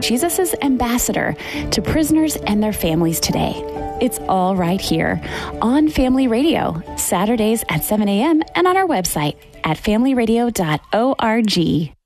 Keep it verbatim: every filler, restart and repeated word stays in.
Jesus' ambassador to prisoners and their families today. It's all right here on Family Radio, Saturdays at seven a.m. and on our website at family radio dot org.